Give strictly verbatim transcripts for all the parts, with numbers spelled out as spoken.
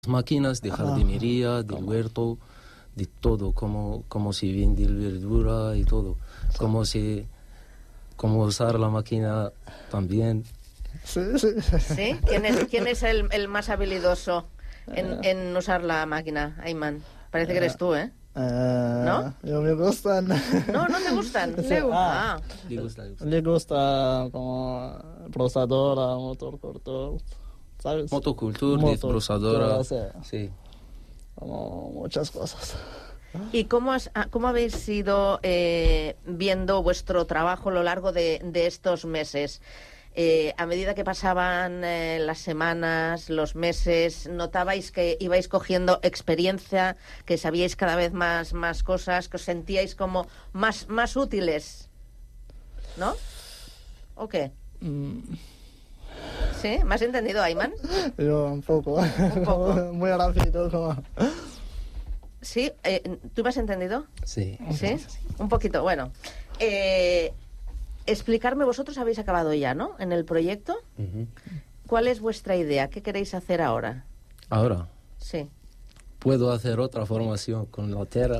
máquinas de jardinería, del huerto, de todo, cómo, cómo se vende la verdura y todo, cómo, se, cómo usar la máquina también. Sí, sí. ¿Sí? ¿Quién es, quién es el, el más habilidoso en, en usar la máquina, Ayman? Parece que eres tú, ¿eh? Eh, ¿No? Yo me gustan. No, no te gustan. Sí. Ah. Ah. Le gusta, le gusta. Le gusta como procesadora, motor corto, ¿sabes? Motocultura, Motor, desbrozadora, sí. sí. Como muchas cosas. ¿Y cómo, has, cómo habéis ido eh, viendo vuestro trabajo a lo largo de, de estos meses? Eh, a medida que pasaban eh, las semanas, los meses, ¿notabais que ibais cogiendo experiencia, que sabíais cada vez más, más cosas, que os sentíais como más, más útiles? ¿No? ¿O qué? Mm. ¿Sí? ¿Me has entendido, Ayman? Yo un poco. Un poco. Muy rápido. Como... ¿Sí? Eh, ¿Tú me has entendido? Sí. ¿Sí? Un poquito. Bueno. Eh, explicarme, vosotros habéis acabado ya, ¿no? En el proyecto. Uh-huh. ¿Cuál es vuestra idea? ¿Qué queréis hacer ahora? Ahora, Sí. puedo hacer otra formación con la tierra.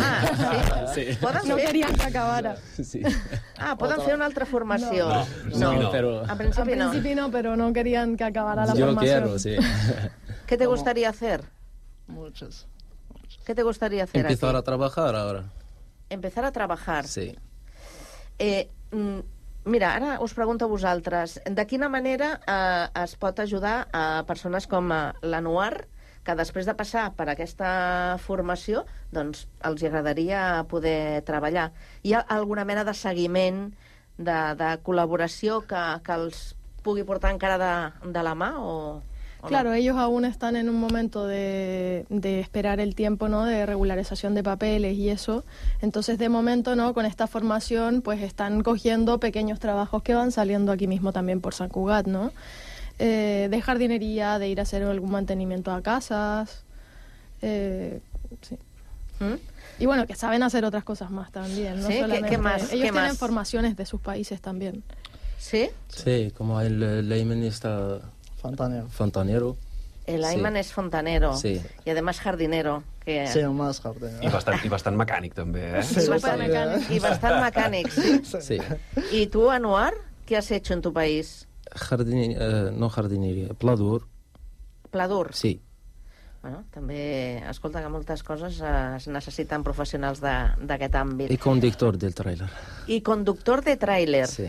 Ah, sí. Sí. Poden No fer... querían que acabara. Sí. Ah, poden fer una altra formació. No, no, pero En Al principi no. principio no, pero no querían que acabara la yo formación. quiero, sí. ¿Qué te gustaría hacer? Muchas. ¿Qué te gustaría hacer Empezar a a ti? trabajar ahora. Empezar a trabajar. Sí. Eh, mm, mira, ara us pregunto a vosaltres, de quina manera eh, es pot ajudar a persones com eh, l'Anuar, que després de passar per aquesta formació, doncs els agradaria poder treballar? Hi ha alguna mena de seguiment, de, de col·laboració que, que els pugui portar encara de, de la mà o, o Claro, no? ellos aún están en un momento de, de esperar el tiempo, ¿no? De regularización de papeles y eso. Entonces, de momento, ¿no? Con esta formación, pues están cogiendo pequeños trabajos que van saliendo aquí mismo también por San Cugat, ¿no? Eh, de jardinería, de ir a hacer algún mantenimiento a casas. Eh, sí. ¿Mm? Y bueno, que saben hacer otras cosas más también, no Sí, ¿qué- solamente... qué más? Ellos ¿Qué tienen más? formaciones de sus países también. ¿Sí? Sí, como el Leyman está Fontanero. fontanero. El Sí. Ayman es fontanero Sí. y además jardinero. Que... Sí, más jardín. I bastant, i bastant mecànic, també, eh? Sí, Supermecánico. Y bastante mecánico, ¿sí? Sí. ¿Y tú, Anuar, qué has hecho en tu país? Jardine, eh, no jardinería, pladur, Pladur? sí. Bueno, també, escolta, que moltes coses eh, es necessiten professionals de- d'aquest àmbit. Y conductor del trailer. I conductor de tràiler. Sí.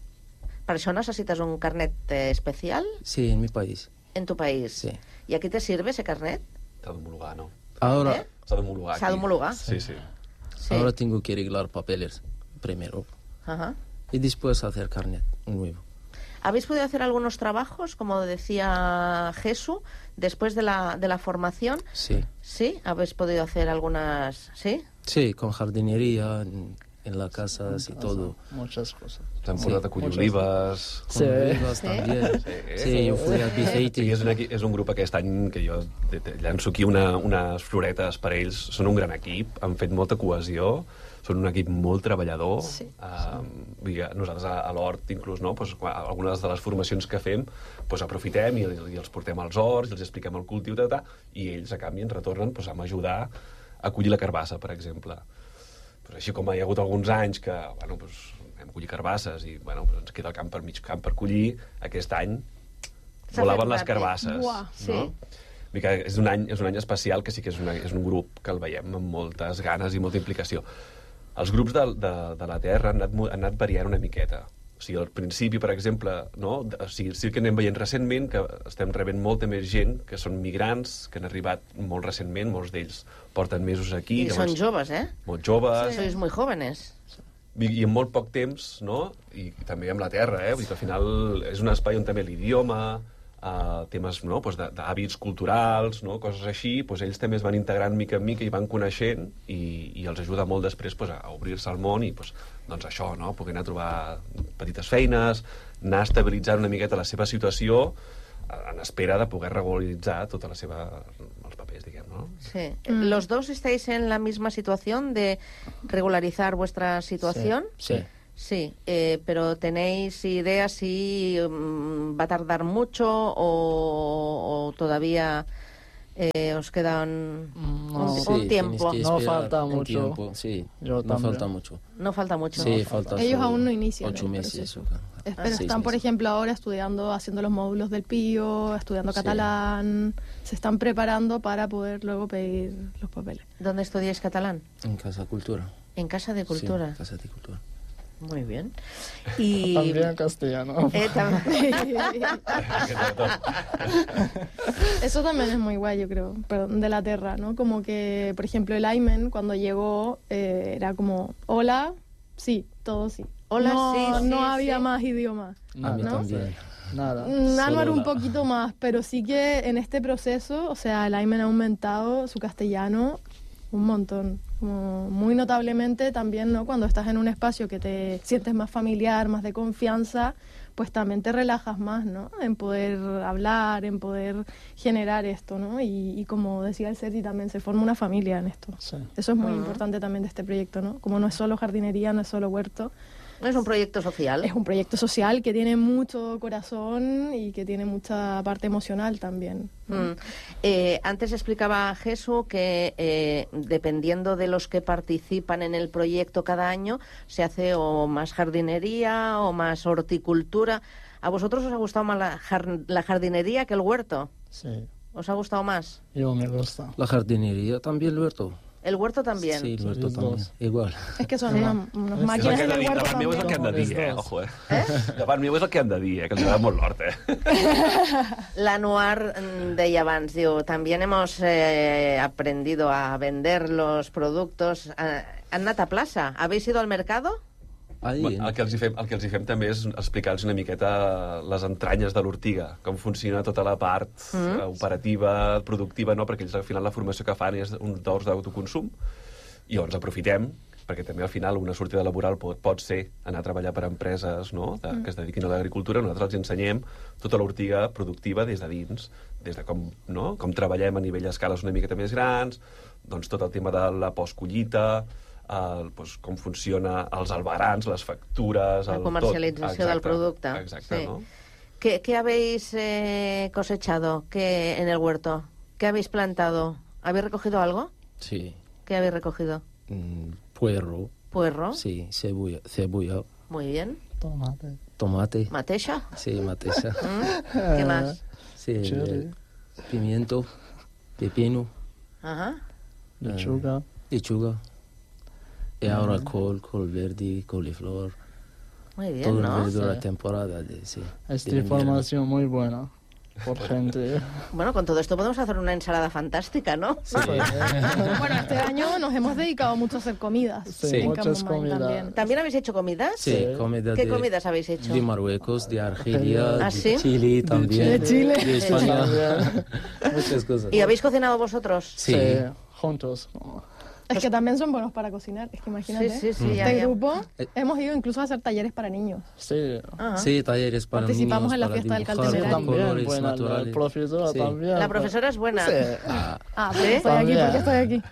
Per això necessites un carnet eh, especial Sí, en mi país. en tu país. Sí. ¿Y aquí te sirve ese carnet? S'ha d'homologar, no? Ahora, ¿Eh? S'ha d'homologar S'ha aquí. d'homologar? Sí, sí. Sí. ahora tengo que arreglar papeles primero Ajá. y después hacer carnet nuevo. ¿Habéis podido hacer algunos trabajos, como decía Jesús, después de la, de la formación? Sí. Sí, habéis podido hacer algunas... ¿Sí? Sí, con jardinería en, en la casa y todo. Muchas cosas. S'han portat a collir Muchas. olives... Con Sí. olivas Sí. también. Sí. Sí, yo fui a Sí, Biceite. és, un, equi- és un grup aquest any que jo te- te- llanço aquí una, unes floretes per ells. Són un gran equip, han fet molta cohesió, són un equip molt treballador. Sí. Uh, vull dir, nosaltres a, a l'hort, inclús, no? pues, quan, algunes de les formacions que fem pues, aprofitem i, i els portem als horts, i els expliquem el cultiu, ta, ta, i ells, a canvi, ens retornen pues, a ajudar a collir la carbassa, per exemple. Però així com hi ha hagut alguns anys que bueno, pues, anem a collir carbasses i bueno, pues, ens queda el camp per mig camp per collir, aquest any S'ha volaven fet les ràpid. carbasses. Buah, sí. No? Vull dir que és un any, és un any especial que sí que és, una, és un grup que el veiem amb moltes ganes i molta implicació. Els grups de, de, de la Terra han anat, mo- han anat variant una miqueta. O sigui, al principi, per exemple, no? De- o sigui, sí que anem veient recentment que estem rebent molta més gent que són migrants, que han arribat molt recentment, molts d'ells porten mesos aquí. I són joves, eh? Molt joves. Sois muy jóvenes. I, i en molt poc temps, no? I, i també amb la terra, eh? Vull dir que al final és un espai on també l'idioma, uh, temes no? pues de- d'hàbits culturals, no? Coses així, pues ells també es van integrant mica en mica i van coneixent i, i els ajuda molt després pues, a obrir-se al món i pues, doncs això, no? Poder anar a trobar petites feines, anar estabilitzant una miqueta la seva situació en espera de poder regularitzar tota la seva, els papers, diguem, no? Sí. ¿Los dos estáis en la misma situación de regularizar vuestra situación? Sí. Sí, eh, pero ¿tenéis idea si mm, va a tardar mucho o, o todavía Eh, ¿Os queda un, No. un, Sí, un tiempo? tienes que No esperar falta un mucho. tiempo, sí, Yo no también. falta mucho. No falta mucho. Sí, falta Ellos solo aún no inician ocho el meses. proceso. o- Es- ah, Pero seis están, por meses. ejemplo, ahora estudiando, haciendo los módulos del P I O, estudiando Sí. catalán. Se están preparando para poder luego pedir los papeles. ¿Dónde estudiáis catalán? En Casa Cultura. En Casa de Cultura. Sí, Casa de Cultura. Muy bien. Y... También castellano. Eh, tam- Eso también es muy guay, yo creo, perdón, de la Terra, ¿no? Como que, por ejemplo, el Aymen, cuando llegó, eh, era como, hola, sí, todo sí. Hola, no, sí, No sí, había sí. más idiomas. A mí ¿no? también. Nada. Mm, Anuar Solo un la- poquito más, pero sí que en este proceso, o sea, el Aymen ha aumentado su castellano un montón, como muy notablemente también, ¿no? Cuando estás en un espacio que te sientes más familiar, más de confianza, pues también te relajas más, ¿no? En poder hablar, en poder generar esto, ¿no? Y, y como decía el Sergi, también se forma una familia en esto. Sí. Eso es muy Ujú. importante también de este proyecto, ¿no? Como no es solo jardinería, no es solo huerto, Es un proyecto social. es un proyecto social que tiene mucho corazón y que tiene mucha parte emocional también. Mm. Eh, antes explicaba Jesús que eh, dependiendo de los que participan en el proyecto cada año, se hace o más jardinería o más horticultura. ¿A vosotros os ha gustado más la, jar- la jardinería que el huerto? Sí. ¿Os ha gustado más? Yo me gusta. La jardinería también, el huerto. ¿El huerto también? Sí, el huerto Los también. dos. Igual. Es que son Sí. unas, unas És máquinas És el en que el han de dir. huerto Davant meu és el que también. han de dir, eh? Els dos. Ojo, eh? Davant meu és el que han de dir, eh? Que els agrada molt l'hort, eh? L'Anuar mm, deia abans, diu, también hemos eh, aprendido a vender los productos. Eh, ¿Han anat a plaça? ¿Habéis ido al mercado? Ahí, Bueno, el, que els hi fem, el que els hi fem també és explicar-los una miqueta les entranyes de l'ortiga, com funciona tota la part Mm. eh, operativa, productiva, no? Perquè ells al final la formació que fan és un d'hors d'autoconsum, i llavors aprofitem, perquè també al final una sortida laboral pot, pot ser anar a treballar per empreses, no? de, que es dediquin a l'agricultura. Nosaltres els ensenyem tota l'ortiga productiva des de dins, des de com, no? com treballem a nivell d'escales una miqueta més grans, doncs tot el tema de la postcollita, el, doncs, com funciona els albarans, les factures... La el, comercialització tot. del producte. Exacte, Sí. no? ¿Qué, qué habéis eh, cosechado ¿Qué, en el huerto? ¿Qué habéis plantado? ¿Habéis recogido algo? Sí. ¿Qué habéis recogido? Mm, puerro. Puerro. Sí, cebolla, cebolla, Muy bien. Tomate. tomate. ¿Mateixa? Sí, matesa. ¿Mm? ¿Qué más? Sí, Chile. el pimiento, pepino, Ajá. Lechuga. lechuga. Y ahora col, col verde, coliflor. Muy bien, Todo ¿no? el verde de la Sí. temporada. De, sí, Esta de invierno. información muy buena. Por gente. Bueno, con todo esto podemos hacer una ensalada fantástica, ¿no? Sí. Bueno, este año nos hemos dedicado mucho a hacer comidas. Sí, en muchas Campo Mine comidas. también. ¿También habéis hecho comidas? Sí, Sí. comida ¿Qué de, comidas habéis hecho? de Marruecos, de Argelia, ¿Ah, de sí? Chile también. De Chile. De España. También. Muchas cosas. ¿Y habéis cocinado vosotros? Sí. Sí, juntos. Es que también son buenos para cocinar, es que imagínate. Sí, sí, sí, ya, Este ya. grupo Eh. hemos ido incluso a hacer talleres para niños. Sí. Ajá. Sí, talleres para Participamos niños, en la para fiesta del dibujar Caltemerario. con También, colores buena, naturales. la profesora Sí. también. La profesora es buena. Sí. Ah, Ah, ¿Sí? pues estoy aquí También. porque estoy aquí.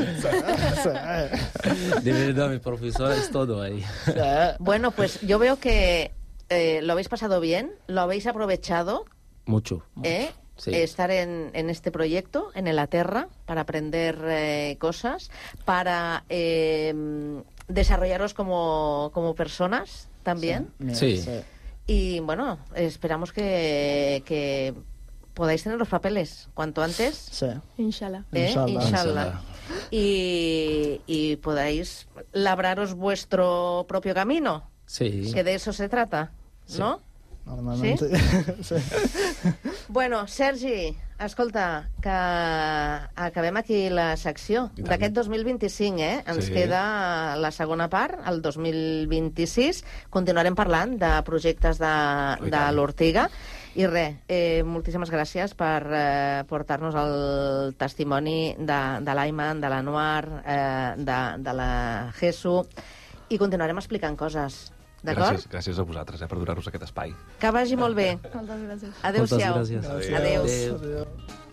Sí. de verdad, mi profesora es todo ahí. Sí. Bueno, pues yo veo que eh, lo habéis pasado bien, lo habéis aprovechado, Mucho. ¿eh? Sí. Estar en, en este proyecto, en el Aterra, para aprender eh, cosas, para eh, desarrollaros como, como personas también. Sí. Y bueno, esperamos que, que podáis tener los papeles cuanto antes. Sí. Inshallah. ¿eh? Inshallah. Inshallah. Y, y podáis labraros vuestro propio camino, Sí. que de eso se trata, ¿no? Normalmente. Sí. Bueno, Sergi, escolta, que acabem aquí la secció I tant. d'aquest dos mil vint-i-cinc, eh? Ens Sí. queda la segona part, el dos mil vint-i-sis. Continuarem parlant de projectes de, I de tant. l'Ortiga. I res, eh, moltíssimes gràcies per eh, portar-nos el testimoni de, de l'Ayman, de l'Anuar, eh, de, de la Jesús, i continuarem explicant coses. D'acord? Gràcies, gràcies a vosaltres eh, per donar-nos aquest espai. Que vagi molt bé. Moltes gràcies. Adéu-siau. Moltes gràcies. Adéu. Adéu. Adéu.